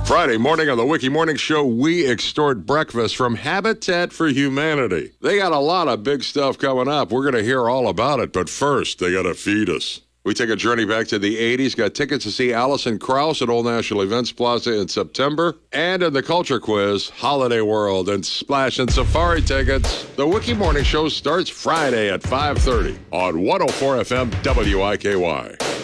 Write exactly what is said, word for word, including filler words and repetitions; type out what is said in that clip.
Friday morning on the Wiki Morning Show, we extort breakfast from Habitat for Humanity. They got a lot of big stuff coming up. We're going to hear all about it, but first, they got to feed us. We take a journey back to the eighties, got tickets to see Alison Krauss at Old National Events Plaza in September, and in the Culture Quiz, Holiday World and Splash and Safari tickets. The Wiki Morning Show starts Friday at five thirty on one oh four F M W I K Y.